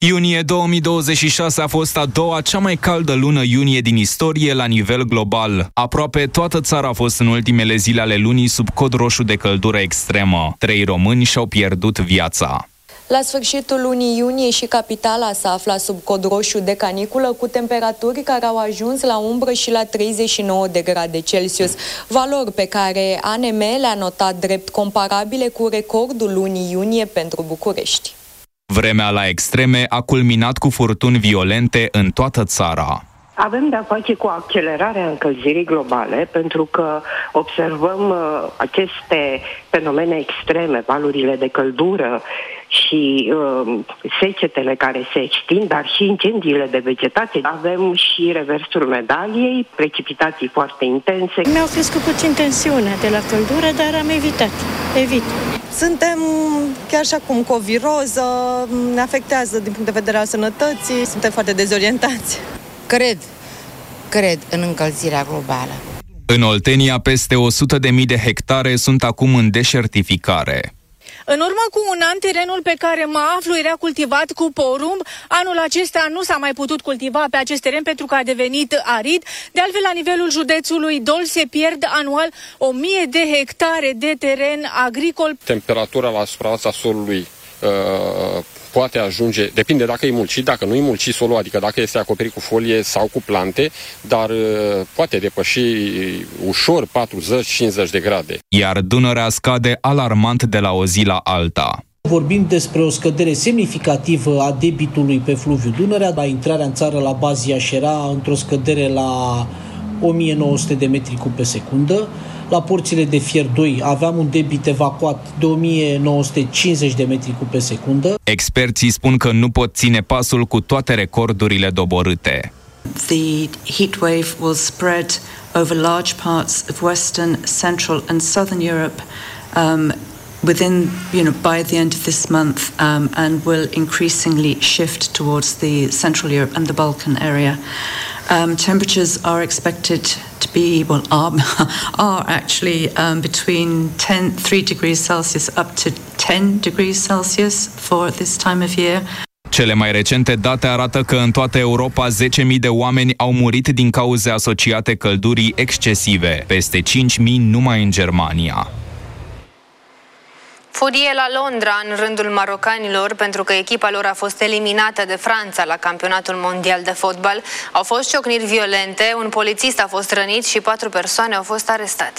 Iunie 2026 a fost a doua cea mai caldă lună iunie din istorie la nivel global. Aproape toată țara a fost în ultimele zile ale lunii sub cod roșu de căldură extremă. 3 români și-au pierdut viața. La sfârșitul lunii iunie și capitala s-a aflat sub cod roșu de caniculă, cu temperaturi care au ajuns la umbră și la 39 de grade Celsius, valori pe care ANM le-a notat drept comparabile cu recordul lunii iunie pentru București. Vremea la extreme a culminat cu furtuni violente în toată țara. Avem de-a face cu accelerarea încălzirii globale, pentru că observăm aceste fenomene extreme, valurile de căldură și secetele care se extind, dar și incendiile de vegetație. Avem și reversul medaliei, precipitații foarte intense. Mi-au crescut puțin tensiunea de la căldură, dar am evit. Suntem chiar și acum cu o viroză, ne afectează din punct de vedere al sănătății, suntem foarte dezorientați. Cred în încălzirea globală. În Oltenia, peste 100.000 de hectare sunt acum în deșertificare. În urmă cu un an, terenul pe care mă aflu era cultivat cu porumb. Anul acesta nu s-a mai putut cultiva pe acest teren pentru că a devenit arid. De altfel, la nivelul județului Dol se pierd anual 1000 de hectare de teren agricol. Temperatura la suprafața solului poate ajunge, depinde dacă e mulțit, dacă nu e mulțit solul, adică dacă este acoperit cu folie sau cu plante, dar poate depăși ușor 40-50 de grade. Iar Dunărea scade alarmant de la o zi la alta. Vorbim despre o scădere semnificativă a debitului pe fluviul Dunărea. La intrarea în țară la Baziaș era într-o scădere la 1900 de metri cub pe secundă. La porțile de Fier 2 aveam un debit evacuat de 1950 de metri cub pe secundă. Experții spun că nu pot ține pasul cu toate recordurile doborâte. The heat wave will spread over large parts of Western, Central and Southern Europe by the end of this month and will increasingly shift towards the Central Europe and the Balkan area. Temperatures are expected to be, are actually between 3 degrees Celsius up to 10 degrees Celsius for this time of year. Cele mai recente date arată că în toată Europa 10.000 de oameni au murit din cauze asociate căldurii excesive, peste 5.000 numai în Germania. Furie la Londra în rândul marocanilor pentru că echipa lor a fost eliminată de Franța la campionatul mondial de fotbal. Au fost ciocniri violente, un polițist a fost rănit și 4 persoane au fost arestate.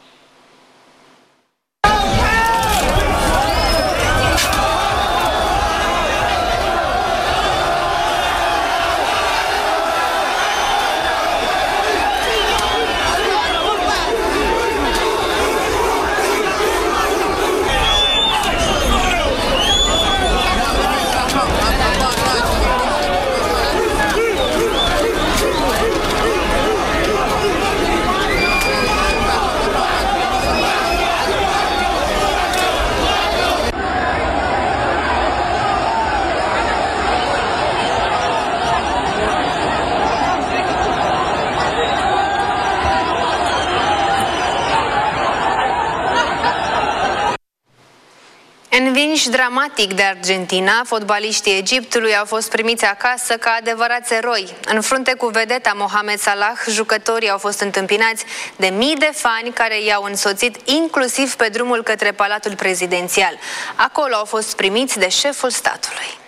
Învinși dramatic de Argentina, fotbaliștii Egiptului au fost primiți acasă ca adevărați eroi. În frunte cu vedeta Mohamed Salah, jucătorii au fost întâmpinați de mii de fani care i-au însoțit inclusiv pe drumul către Palatul Prezidențial. Acolo au fost primiți de șeful statului.